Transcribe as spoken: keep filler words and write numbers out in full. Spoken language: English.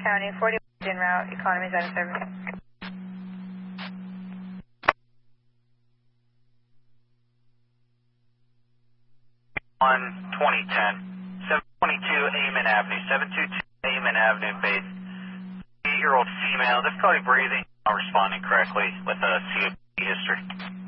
County, forty-one en route, economy's out of service. one twenty ten, seven twenty-two Amen Avenue, seven two two Amen Avenue, base. eight-year-old female, difficulty breathing, not responding correctly with a C O P D history.